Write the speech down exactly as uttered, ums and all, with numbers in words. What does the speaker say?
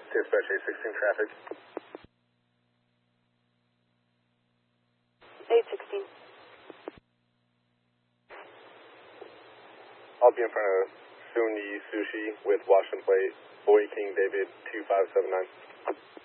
Dispatch eight sixteen traffic. eight sixteen. I'll be in front of Soon Yi Sushi with Washington Plate, Boy King David two five seven nine.